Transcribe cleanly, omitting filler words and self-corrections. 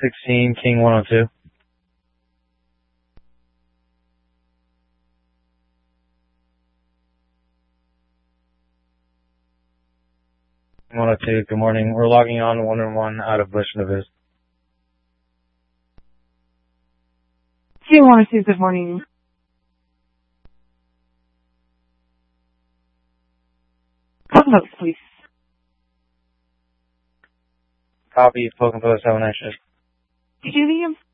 16, King 102. King 102, good morning. We're logging on 1-1 out of Bush Nevis. King 102, good morning. Post, please. Copy, Post, have a nice shift. Did you leave?